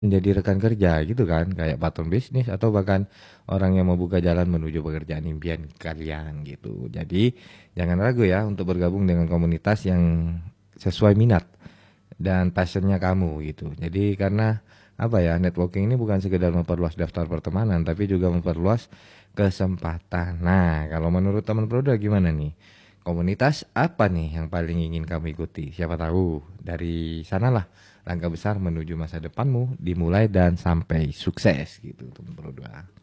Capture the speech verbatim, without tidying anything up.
menjadi rekan kerja gitu kan, kayak partner bisnis atau bahkan orang yang mau buka jalan menuju pekerjaan impian kalian gitu. Jadi jangan ragu ya untuk bergabung dengan komunitas yang sesuai minat dan passionnya kamu gitu. Jadi karena apa ya, networking ini bukan sekedar memperluas daftar pertemanan tapi juga memperluas kesempatan. Nah, kalau menurut teman Proda gimana nih? Komunitas apa nih yang paling ingin kamu ikuti? Siapa tahu dari sanalah langkah besar menuju masa depanmu dimulai dan sampai sukses gitu teman Proda.